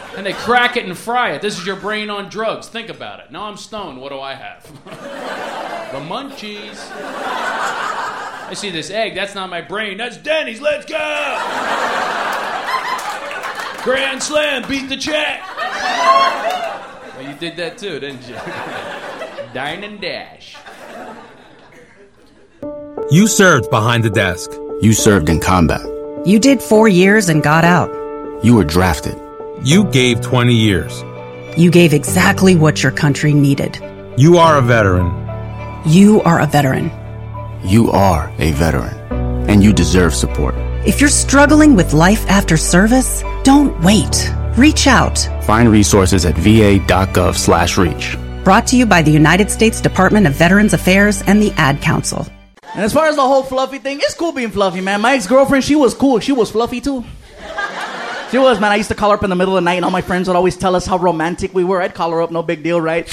And they crack it and fry it. This is your brain on drugs. Think about it. Now I'm stoned. What do I have? The munchies. I see this egg. That's not my brain. That's Denny's. Let's go! Grand slam. Beat the check. Well, you did that too, didn't you? Dine and dash. You served behind the desk. You served in combat. You did 4 years and got out. You were drafted. You gave 20 years. You gave exactly what your country needed. You are a veteran. You are a veteran. You are a veteran. And you deserve support. If you're struggling with life after service, don't wait. Reach out. Find resources at va.gov/reach. Brought to you by the United States Department of Veterans Affairs and the Ad Council. And as far as the whole fluffy thing, it's cool being fluffy, man. My ex-girlfriend, she was cool. She was fluffy, too. She was, man. I used to call her up in the middle of the night, and all my friends would always tell us how romantic we were. I'd call her up, no big deal, right?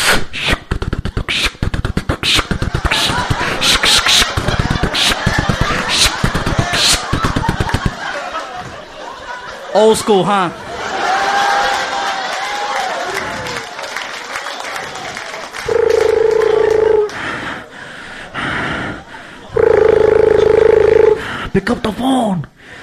Old school, huh? Pick up the phone.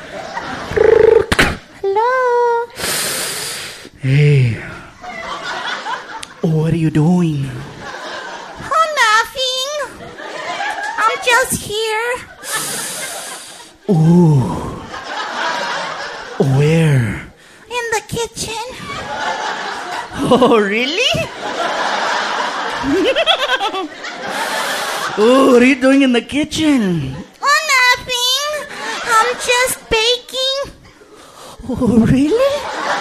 Hello. Hey. What are you doing? Oh, nothing. I'm just here. Ooh. Where? In the kitchen. Oh, really? Ooh, what are you doing in the kitchen? Oh, nothing. I'm just baking. Oh, really?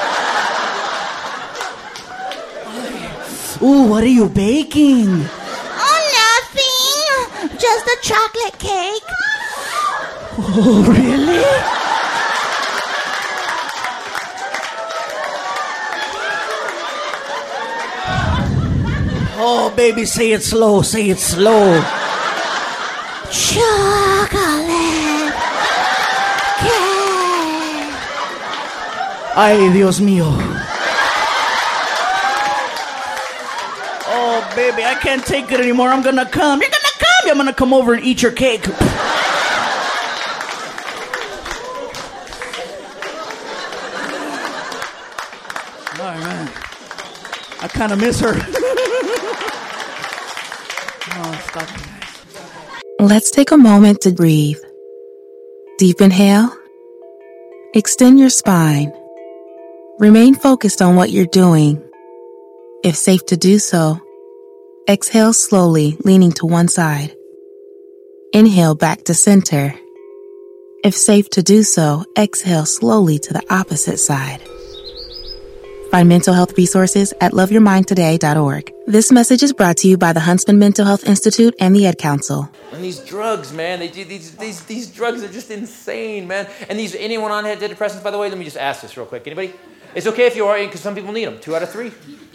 Ooh, what are you baking? Oh, nothing. Just a chocolate cake. Oh, really? Oh, baby, say it slow, say it slow. Chocolate cake. Ay, Dios mío. Oh, baby, I can't take it anymore. I'm gonna come. You're gonna come. I'm gonna come over and eat your cake. All right, man. I kind of miss her. Oh, stop it. Let's take a moment to breathe. Deep inhale. Extend your spine. Remain focused on what you're doing. If safe to do so, exhale slowly, leaning to one side. Inhale back to center. If safe to do so, exhale slowly to the opposite side. Find mental health resources at loveyourmindtoday.org. This message is brought to you by the Huntsman Mental Health Institute and the Ad Council. And these drugs, man, these drugs are just insane, man. And anyone on antidepressants, by the way, let me just ask this real quick. Anybody? It's okay if you are, because some people need them. 2 out of 3.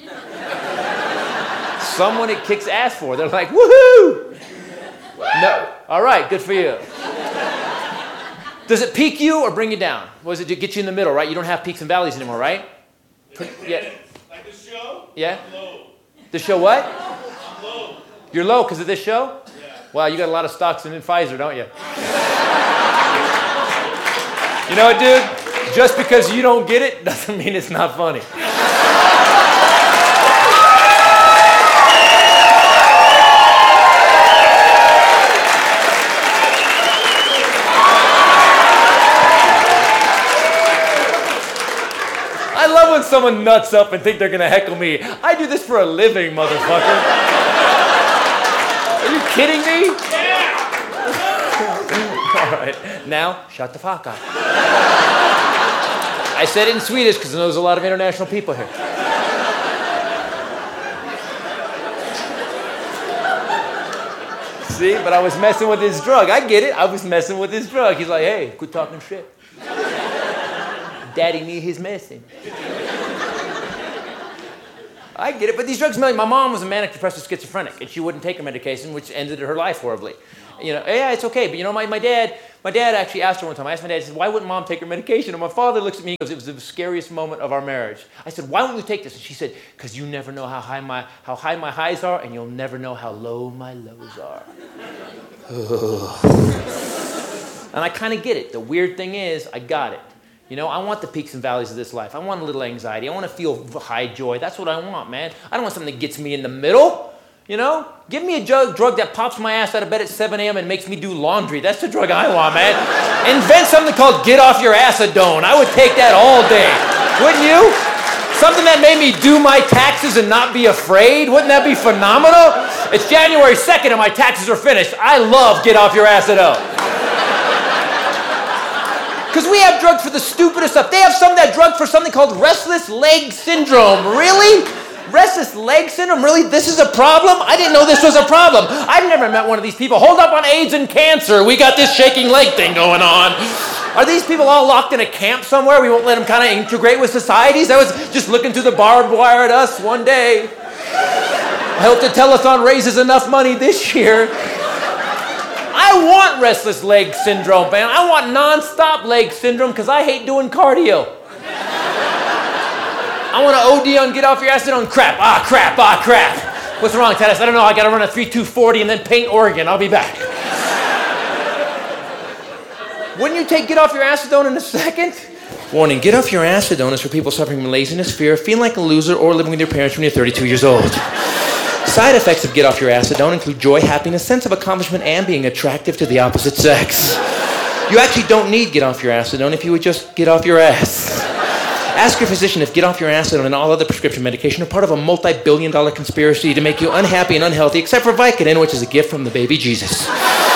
Someone it kicks ass for. They're like, woohoo! No. All right, good for you. Does it peak you or bring you down? What does it do? Get you in the middle, right? You don't have peaks and valleys anymore, right? Yeah. Like the show? Yeah? I'm low. The show what? I'm low. You're low because of this show? Yeah. Wow, you got a lot of stocks in Pfizer, don't you? You know what, dude? Just because you don't get it doesn't mean it's not funny. I love when someone nuts up and think they're going to heckle me. I do this for a living, motherfucker. Are you kidding me? Yeah. All right. Now, shut the fuck up. I said it in Swedish because there's a lot of international people here. See, but I was messing with his drug. I get it. I was messing with his drug. He's like, hey, quit talking shit. Daddy need his medicine. I get it, but these drugs, my mom was a manic depressive schizophrenic, and she wouldn't take her medication, which ended her life horribly. Yeah, it's okay, but my dad actually asked her one time. I asked my dad, I said, why wouldn't mom take her medication? And my father looks at me and goes, it was the scariest moment of our marriage. I said, why won't you take this? And she said, because you never know how high my highs are, and you'll never know how low my lows are. And I kind of get it. The weird thing is, I got it. I want the peaks and valleys of this life. I want a little anxiety. I want to feel high joy. That's what I want, man. I don't want something that gets me in the middle. Give me a drug that pops my ass out of bed at 7 a.m. and makes me do laundry. That's the drug I want, man. Invent something called get off your acetone. I would take that all day. Wouldn't you? Something that made me do my taxes and not be afraid. Wouldn't that be phenomenal? It's January 2nd and my taxes are finished. I love get off your acetone. Because we have drugs for the stupidest stuff. They have that drug for something called restless leg syndrome. Really? Restless leg syndrome? Really? This is a problem? I didn't know this was a problem. I've never met one of these people. Hold up on AIDS and cancer. We got this shaking leg thing going on. Are these people all locked in a camp somewhere? We won't let them kind of integrate with societies? I was just looking through the barbed wire at us one day. I hope the telethon raises enough money this year. I want restless leg syndrome, man. I want non-stop leg syndrome because I hate doing cardio. I want to OD on get off your acetone. Crap. What's wrong, Titus? I don't know. I got to run a 3-2-40 and then paint Oregon. I'll be back. Wouldn't you take get off your acetone in a second? Warning, get off your acetone is for people suffering from laziness, fear, feeling like a loser, or living with your parents when you're 32 years old. Side effects of get off your acetone include joy, happiness, sense of accomplishment, and being attractive to the opposite sex. You actually don't need get off your acetone if you would just get off your ass. Ask your physician if get off your acetone and all other prescription medication are part of a multi-billion-dollar conspiracy to make you unhappy and unhealthy, except for Vicodin, which is a gift from the baby Jesus.